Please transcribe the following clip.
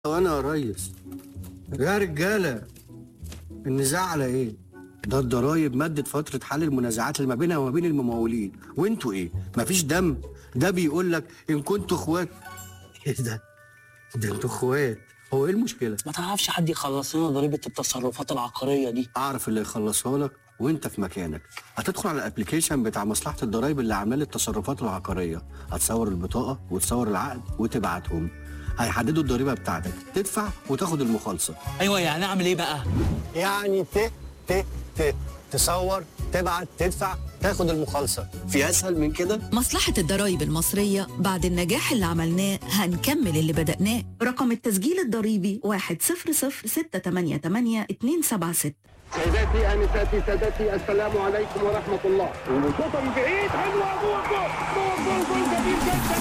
وانا يا ريس، يا رجاله، النزاع على ايه؟ ده الضرايب مدت فترة حل المنازعات اللي ما بينها وما بين الممولين، وانتوا ايه؟ مفيش دم؟ ده بيقول لك ان كنتوا اخوات. ايه ده انتوا اخوات؟ هو ايه المشكلة؟ ما تعرفش حد يخلص لنا ضريبة التصرفات العقارية دي؟ اعرف اللي يخلصها لك وانت في مكانك. هتدخل على الابليكيشن بتاع مصلحة الضرايب اللي عامله لي التصرفات العقارية، هتصور البطاقة وتصور العقد وتبعتهم، هيحددوا الضريبة بتاعتك، تدفع وتاخد المخالصة. ايوه، يعني اعمل ايه بقى؟ يعني تصور، تبعت، تدفع، تاخد المخالصة. في اسهل من كده؟ مصلحة الضرايب المصرية بعد النجاح اللي عملناه هنكمل اللي بدأناه. رقم التسجيل الضريبي 100688276. سيداتي انساتي سادتي، السلام عليكم ورحمه الله. وشوطه من بعيد حلوه جول جول جول جول جميل جدا.